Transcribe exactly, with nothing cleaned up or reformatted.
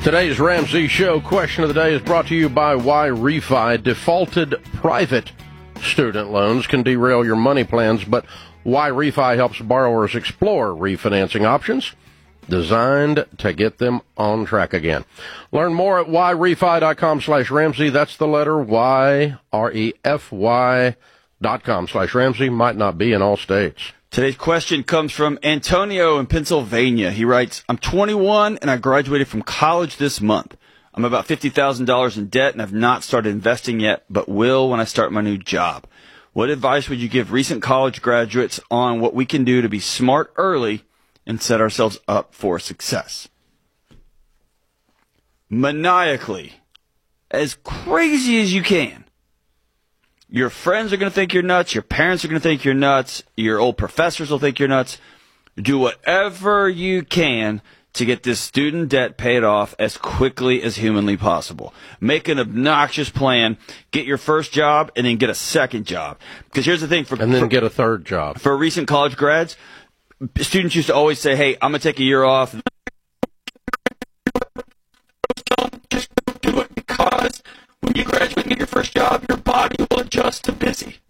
Today's Ramsey Show question of the day is brought to you by Y-Refi. Defaulted private student loans can derail your money plans, but Y-Refi helps borrowers explore refinancing options designed to get them on track again. Learn more at yrefi.com slash Ramsey. That's the letter Y, R E F Y dot com slash Ramsey. Might not be in all states. Today's question comes from Antonio in Pennsylvania. He writes, I'm twenty-one and I graduated from college this month. I'm about fifty thousand dollars in debt and have not started investing yet, but will when I start my new job. What advice would you give recent college graduates on what we can do to be smart early and set ourselves up for success? Maniacally, as crazy as you can. Your friends are going to think you're nuts. Your parents are going to think you're nuts. Your old professors will think you're nuts. Do whatever you can to get this student debt paid off as quickly as humanly possible. Make an obnoxious plan. Get your first job and then get a second job. Because here's the thing. For, and then for, get a third job. For recent college grads, students used to always say, hey, I'm going to take a year off. Just don't do it because when you graduate and get your first job, your body will adjust to busy.